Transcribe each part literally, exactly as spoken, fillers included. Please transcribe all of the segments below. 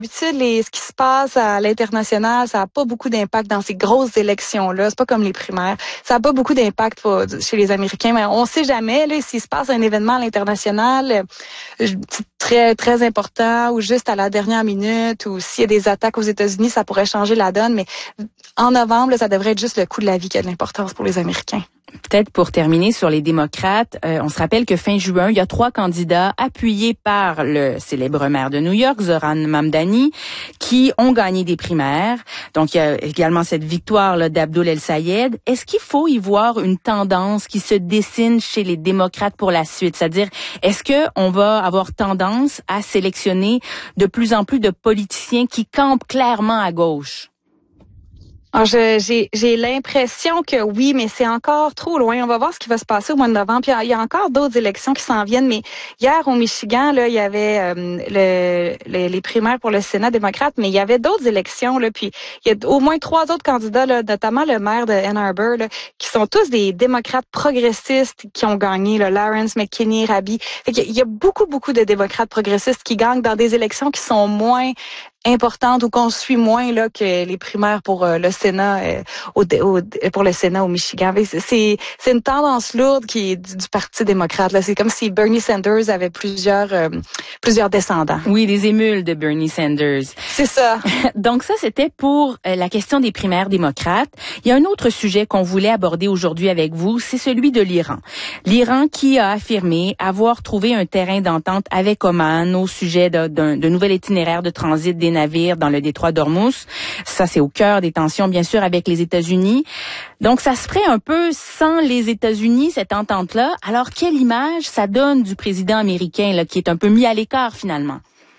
D'habitude, les, ce qui se passe à l'international, ça n'a pas beaucoup d'impact dans ces grosses élections-là. C'est pas comme les primaires. Ça n'a pas beaucoup d'impact pour- chez les Américains. Mais on sait jamais là, s'il se passe un événement à l'international euh, très très important ou juste à la dernière minute ou s'il y a des attaques aux États-Unis, ça pourrait changer la donne. Mais en novembre, là, ça devrait être juste le coût de la vie qui a de l'importance pour les Américains. Peut-être pour terminer sur les démocrates, euh, on se rappelle que fin juin, il y a trois candidats appuyés par le célèbre maire de New York, Zoran Mamdani, qui ont gagné des primaires. Donc, il y a également cette victoire là, d'Abdoul El-Sayed. Est-ce qu'il faut y voir une tendance qui se dessine chez les démocrates pour la suite? C'est-à-dire, est-ce que on va avoir tendance à sélectionner de plus en plus de politiciens qui campent clairement à gauche? Alors, je, j'ai, j'ai l'impression que oui, mais c'est encore trop loin. On va voir ce qui va se passer au mois de novembre. Puis, il y a encore d'autres élections qui s'en viennent. Mais hier, au Michigan, là, il y avait euh, le, le, les primaires pour le Sénat démocrate, mais il y avait d'autres élections. Là, puis, il y a au moins trois autres candidats, là, notamment le maire de Ann Arbor, là, qui sont tous des démocrates progressistes qui ont gagné. Là, Lawrence McKinney, Rabi. Fait qu'il y a beaucoup, beaucoup de démocrates progressistes qui gagnent dans des élections qui sont moins importante ou qu'on suit moins là que les primaires pour euh, le Sénat euh, au, au, pour le Sénat au Michigan. C'est c'est une tendance lourde qui est du, du Parti démocrate là, c'est comme si Bernie Sanders avait plusieurs euh, plusieurs descendants. Oui, des émules de Bernie Sanders. C'est ça. Donc ça c'était pour euh, la question des primaires démocrates. Il y a un autre sujet qu'on voulait aborder aujourd'hui avec vous, c'est celui de l'Iran. L'Iran qui a affirmé avoir trouvé un terrain d'entente avec Oman au sujet d'un de nouvel itinéraire de transit des navires dans le détroit d'Ormuz. Ça, c'est au cœur des tensions, bien sûr, avec les États-Unis. Donc, ça se ferait un peu sans les États-Unis, cette entente-là. Alors, quelle image ça donne du président américain, là, qui est un peu mis à l'écart, finalement?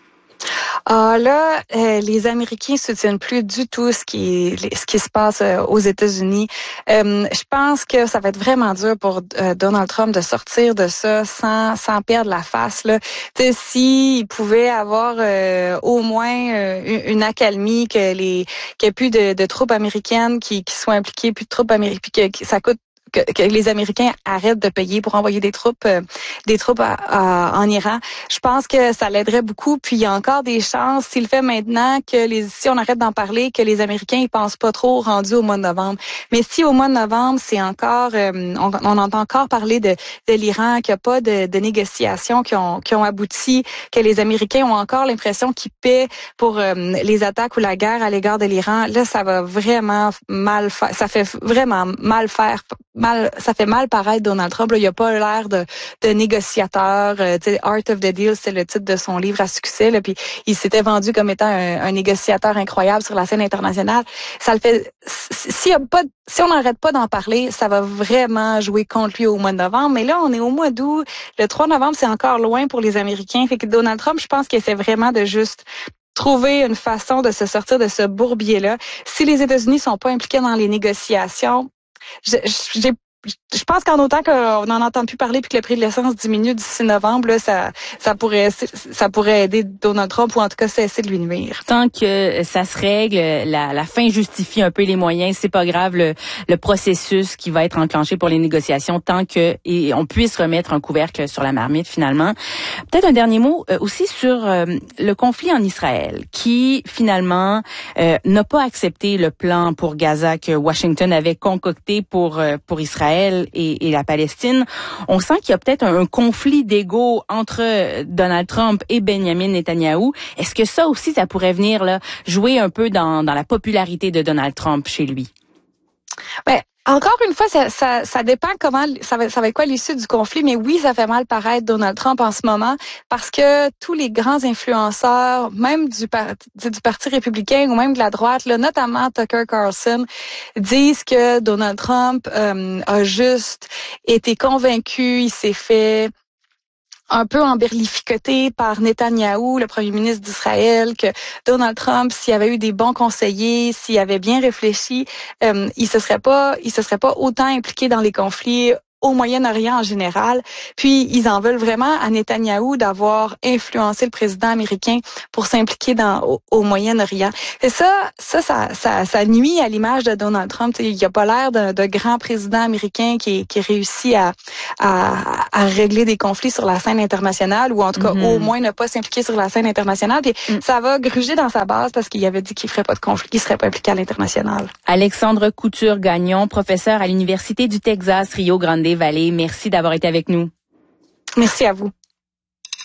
Ah là, euh, les Américains soutiennent plus du tout ce qui ce qui se passe euh, aux États-Unis. Euh, je pense que ça va être vraiment dur pour euh, Donald Trump de sortir de ça sans sans perdre la face là. Tu sais, s'il pouvait avoir euh, au moins euh, une accalmie, que les qu'il n'y ait plus de, de troupes américaines qui qui soient impliquées, plus de troupes américaines, que, que ça coûte Que, que les Américains arrêtent de payer pour envoyer des troupes, euh, des troupes à, à, en Iran. Je pense que ça l'aiderait beaucoup. Puis il y a encore des chances, s'il le fait maintenant, que les, si on arrête d'en parler, que les Américains ils pensent pas trop rendu au mois de novembre. Mais si au mois de novembre, c'est encore, euh, on, on entend encore parler de, de l'Iran, qu'il n'y a pas de, de négociations qui ont, qui ont abouti, que les Américains ont encore l'impression qu'ils paient pour euh, les attaques ou la guerre à l'égard de l'Iran, là, ça va vraiment mal faire. Ça fait vraiment mal faire. Mal, ça fait mal paraître Donald Trump. Là, il a pas l'air de, de négociateur. Euh, tu sais, Art of the Deal, c'est le titre de son livre à succès. Là, puis il s'était vendu comme étant un, un négociateur incroyable sur la scène internationale. Ça le fait. Si, y a pas, si on n'arrête pas d'en parler, ça va vraiment jouer contre lui au mois de novembre. Mais là, on est au mois d'août. Le trois novembre, c'est encore loin pour les Américains. Fait que Donald Trump, je pense qu'il essaie vraiment de juste trouver une façon de se sortir de ce bourbier-là. Si les États-Unis sont pas impliqués dans les négociations, Je, j'ai, je pense qu'en autant qu'on n'en entend plus parler puis que le prix de l'essence diminue d'ici novembre, là, ça, ça pourrait, ça pourrait aider Donald Trump ou en tout cas cesser de lui nuire. Tant que ça se règle, la, la fin justifie un peu les moyens. C'est pas grave le, le processus qui va être enclenché pour les négociations, tant que et on puisse remettre un couvercle sur la marmite finalement. Peut-être un dernier mot euh, aussi sur euh, le conflit en Israël, qui finalement euh, n'a pas accepté le plan pour Gaza que Washington avait concocté pour euh, pour Israël. Et, et la Palestine. On sent qu'il y a peut-être un, un conflit d'ego entre Donald Trump et Benjamin Netanyahou. Est-ce que ça aussi, ça pourrait venir là jouer un peu dans, dans la popularité de Donald Trump chez lui? Ben, encore une fois, ça, ça, ça dépend comment ça va, ça va être quoi l'issue du conflit, mais oui, ça fait mal paraître Donald Trump en ce moment parce que tous les grands influenceurs, même du, par, du, du Parti républicain ou même de la droite, là, notamment Tucker Carlson, disent que Donald Trump euh, a juste été convaincu, il s'est fait un peu emberlificoté par Netanyahou, le premier ministre d'Israël, que Donald Trump, s'il avait eu des bons conseillers, s'il avait bien réfléchi, euh, il se serait pas, il se serait pas autant impliqué dans les conflits au Moyen-Orient en général. Puis, ils en veulent vraiment à Netanyahou d'avoir influencé le président américain pour s'impliquer dans au, au Moyen-Orient. Et ça, ça, ça, ça, ça nuit à l'image de Donald Trump. T'sais, il a pas l'air de, de grand président américain qui, qui réussit à, à, à régler des conflits sur la scène internationale, ou en tout cas, mm-hmm. au moins ne pas s'impliquer sur la scène internationale. Puis, mm. ça va gruger dans sa base parce qu'il avait dit qu'il ferait pas de conflit, qu'il serait pas impliqué à l'international. Alexandre Couture-Gagnon, professeur à l'Université du Texas, Rio Grande Valley. Merci d'avoir été avec nous. Merci à vous.